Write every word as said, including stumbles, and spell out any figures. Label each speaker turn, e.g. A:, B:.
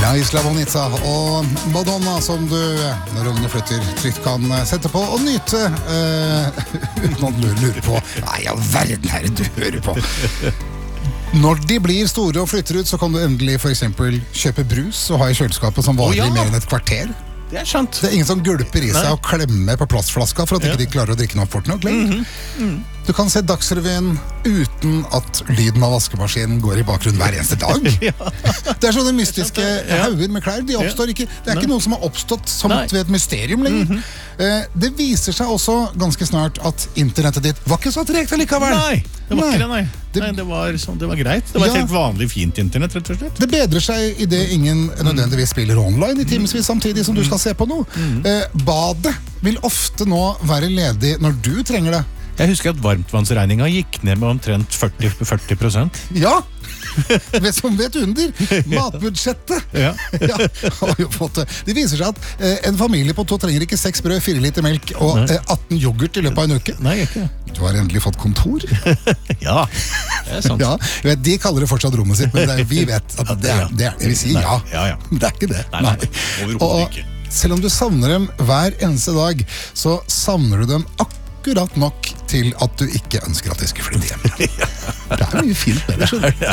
A: Ja, Isla Bonita og Madonna som du, når ungene flytter, trygt kan sette på og nyte uh, uten å lure på. Nei, ja, verden her du hører på. Når de blir store og flytter ut, så kan du endelig for eksempel kjøpe brus og ha i kjøleskapet som varer i
B: Å, ja.
A: mer enn et kvarter.
B: Det er sant.
A: Det er ingen som gulper i seg
B: Nei.
A: og klemmer på plastflaska for at
B: Ja.
A: ikke de klarer å drikke noe fort nok lenger.
B: Mm-hmm. Mm.
A: Du kan se Dagsrevyen uten at lyden av vaskemaskinen går i bakgrunnen hver eneste dag.
B: Ja.
A: Det er sånne mystiske
B: Ja.
A: hauger med klær. De oppstår ikke, det er ikke
B: Nei.
A: noe som har oppstått som
B: Nei.
A: ved et mysterium lenger. Eh, Det viser seg også ganske snart at internettet ditt var ikke så tregt allikevel.
B: Nei, det var
A: Nei.
B: ikke det, nei.
A: Det-
B: nei det, var, sånn, det var greit. Det var et
A: Ja.
B: helt vanlig fint internett, rett og slett.
A: Det bedrer seg i det ingen nødvendigvis spiller online i timesvis samtidig som du skal se på noe. Eh, badet vil ofte nå være ledig når du trenger det.
B: Jeg husker at varmtvannsregninga gikk ned med omtrent førti prosent.
A: Ja! Vet som vet under. Matbudsjettet.
B: Ja.
A: Ja, har jo fått det. Det viser seg at eh, en familie på to trenger ikke seks brød, fire liter melk og eh, atten yoghurt i løpet av en uke.
B: Nei, jeg gjør ikke
A: Du har endelig fått kontor.
B: det. Ja, det er sant.
A: Ja, jeg vet, de kaller det fortsatt rommet sitt, men det er, vi vet at det er det. Er, jeg vil si
B: Nei.
A: ja.
B: Ja, ja.
A: Det er ikke det.
B: Nei, nei, nei. Overhodet
A: Og
B: ikke.
A: selv om du savner dem hver eneste dag, så savner du dem akkurat nok til at du ikke ønsker at de skal flytte hjem. Det er mye fint med det.